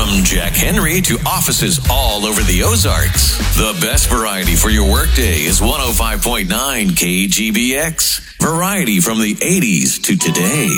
From Jack Henry to offices all over the Ozarks, the best variety for your workday is 105.9 KGBX. Variety from the 80s to today.